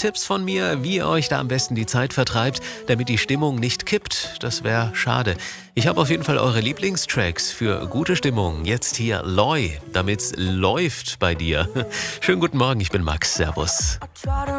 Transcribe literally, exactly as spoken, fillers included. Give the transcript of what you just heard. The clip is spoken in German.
Tipps von mir, wie ihr euch da am besten die Zeit vertreibt, damit die Stimmung nicht kippt. Das wäre schade. Ich habe auf jeden Fall eure Lieblingstracks für gute Stimmung. Jetzt hier Loy, damit's läuft bei dir. Schönen guten Morgen, ich bin Max. Servus.